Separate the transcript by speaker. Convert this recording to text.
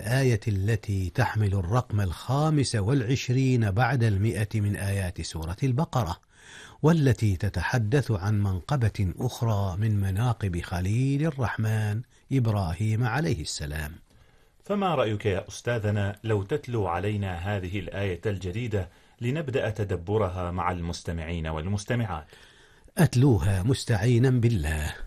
Speaker 1: الآية التي تحمل الرقم 25 بعد 100 من آيات سورة البقرة، والتي تتحدث عن منقبة أخرى من مناقب خليل الرحمن إبراهيم عليه السلام.
Speaker 2: فما رأيك يا أستاذنا لو تتلو علينا هذه الآية الجديدة لنبدأ تدبرها مع المستمعين والمستمعات؟
Speaker 1: أتلوها مستعينا بالله.